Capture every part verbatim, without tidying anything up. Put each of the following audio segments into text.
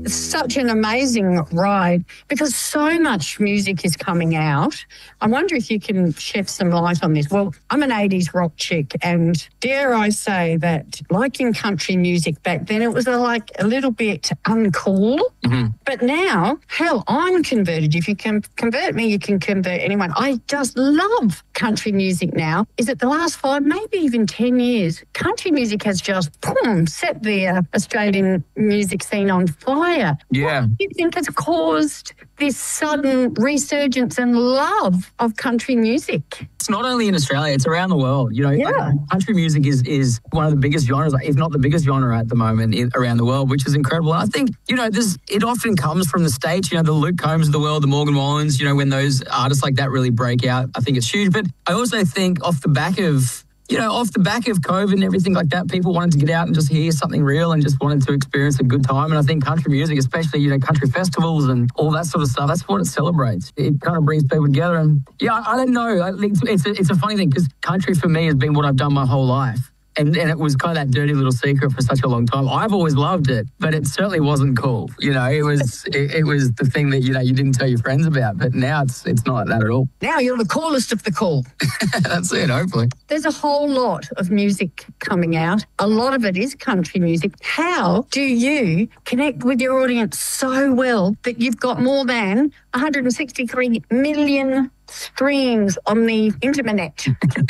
It's such an amazing ride because so much music is coming out. I wonder if you can shed some light on this. Well, I'm an eighties rock chick, and dare I say that liking country music back then, it was a, like a little bit uncool. Mm-hmm. But now, hell, I'm converted. If you can convert me, you can convert anyone. I just love country music now. Is it the last five, maybe even ten years? Country music has just, boom, set the uh, Australian music scene on fire. Yeah. What do you think has caused this sudden resurgence and love of country music? It's not only in Australia, it's around the world. You know, Yeah. like, country music is is one of the biggest genres, if not the biggest genre at the moment in, around the world, which is incredible. And I think, you know, this it often comes from the States, you know, the Luke Combs of the world, the Morgan Wallens, you know, when those artists like that really break out, I think it's huge. But I also think off the back of You know, off the back of COVID and everything like that, people wanted to get out and just hear something real and just wanted to experience a good time. And I think country music, especially, you know, country festivals and all that sort of stuff, that's what it celebrates. It kind of brings people together. And, yeah, I, I don't know. I think It's a, it's a funny thing because country for me has been what I've done my whole life. And, and it was kind of that dirty little secret for such a long time. I've always loved it, but it certainly wasn't cool. You know, it was it, it was the thing that, you know, you didn't tell your friends about. But now it's it's not like that at all. Now you're the coolest of the cool. That's it, hopefully. There's a whole lot of music coming out. A lot of it is country music. How do you connect with your audience so well that you've got more than one hundred sixty-three million streams on the internet?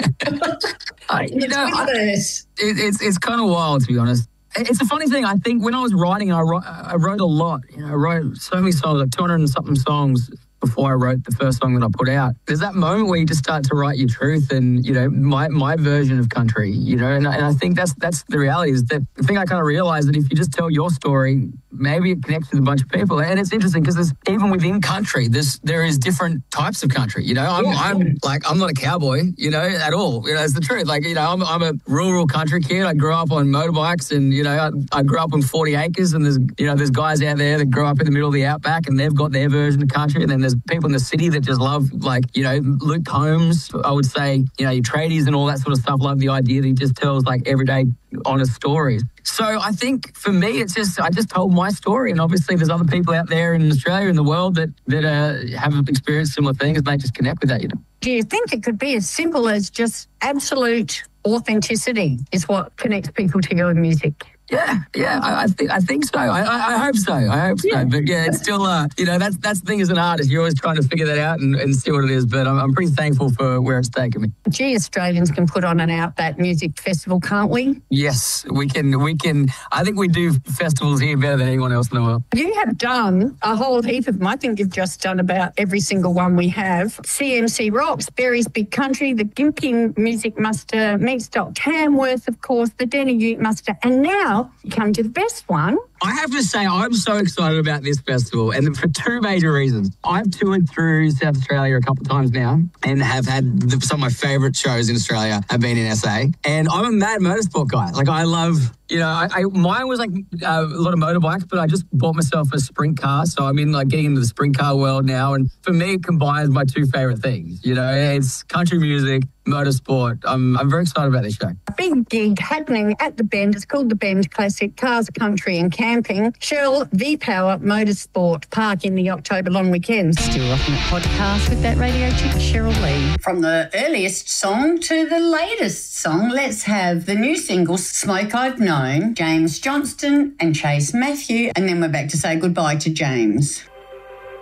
I, you know, I, it, it's it's kind of wild, to be honest. It's a funny thing. I think when I was writing, I wrote, I wrote a lot. You know, I wrote so many songs, like two hundred and something songs before I wrote the first song that I put out. There's that moment where you just start to write your truth and, you know, my my version of country, you know, and, and I think that's that's the reality is that the thing I kind of realized that if you just tell your story, maybe it connects with a bunch of people. And it's interesting because there's even within country, there's there is different types of country. You know, I'm yeah. I'm like I'm not a cowboy, you know, at all. You know, it's the truth. Like, you know, I'm I'm a rural country kid. I grew up on motorbikes, and you know, I, I grew up on forty acres. And there's you know, there's guys out there that grew up in the middle of the outback, and they've got their version of country. And then there's people in the city that just love, like, you know, Luke Combs. I would say, you know, your tradies and all that sort of stuff. Love the idea that he just tells like everyday honest stories. So I think for me, it's just, I just told my story. And obviously there's other people out there in Australia and the world that, that uh, have experienced similar things, and they just connect with that, you know. Do you think it could be as simple as just absolute authenticity is what connects people to your music? Yeah, yeah, I, I think I think so. I, I, I hope so. I hope so. Yeah. But yeah, it's still, uh, you know, that's that's the thing as an artist. You're always trying to figure that out and, and see what it is. But I'm, I'm pretty thankful for where it's taken me. Gee, Australians can put on an Outback Music Festival, can't we? Yes, we can. We can. I think we do festivals here better than anyone else in the world. You have done a whole heap of them. I think you've just done about every single one we have. C M C Rocks, Berry's Big Country, the Gympie Music Muster, Meatstock Tamworth, of course, the Denny Ute Muster, and now come to the best one. I have to say, I'm so excited about this festival, and for two major reasons. I've toured through South Australia a couple of times now and have had the, some of my favourite shows in Australia have been in S A. And I'm a mad motorsport guy. Like, I love, you know, I, I mine was like uh, a lot of motorbikes, but I just bought myself a sprint car. So I'm in like getting into the sprint car world now. And for me, it combines my two favourite things. You know, it's country music, motorsport. I'm, I'm very excited about this show. A big gig happening at the Bend. It's called the Bend Classic Cars, Country and Camping. Shell V-Power Motorsport Park in the October long weekend. Still rocking it podcast with that radio chick, Cheryl Lee. From the earliest song to the latest song, let's have the new single, Smoke I've Known, James Johnston and Chase Matthew, and then we're back to say goodbye to James.